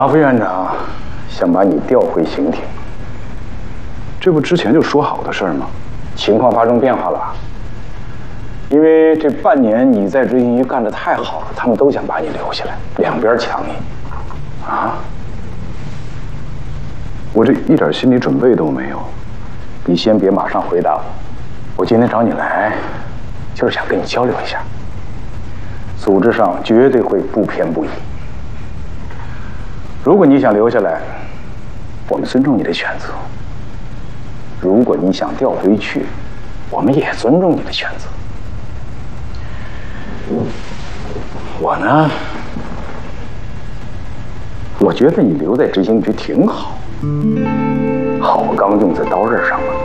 马副院长想把你调回刑庭， 这不之前就说好的事儿吗？ 情况发生变化了吧？因为这半年你在执行局干得太好了，他们都想把你留下来，两边抢你。啊？ 我这一点心理准备都没有。 你先别马上回答我，我今天找你来，就是想跟你交流一下。组织上绝对会不偏不倚。如果你想留下来，我们尊重你的选择；如果你想调回去，我们也尊重你的选择。我呢，我觉得你留在执行局挺好，好钢用在刀刃上了。